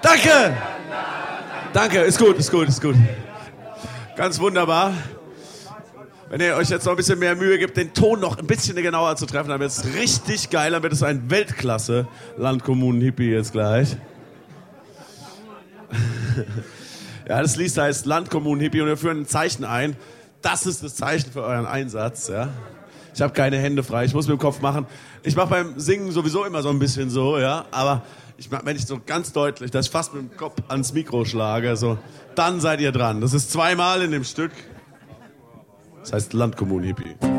Danke! Danke, ist gut. Ganz wunderbar. Wenn ihr euch jetzt noch ein bisschen mehr Mühe gebt, den Ton noch ein bisschen genauer zu treffen, dann wird es richtig geil, dann wird es ein Weltklasse-Landkommunen-Hippie jetzt gleich. Ja, das Lied heißt Landkommunen-Hippie und wir führen ein Zeichen ein. Das ist das Zeichen für euren Einsatz, ja. Ich habe keine Hände frei, ich muss mit dem Kopf machen. Ich mache beim Singen sowieso immer so ein bisschen so, ja, aber wenn ich so ganz deutlich, dass ich fast mit dem Kopf ans Mikro schlage, so, dann seid ihr dran. Das ist zweimal in dem Stück. Das heißt Landkommunen-Hippie.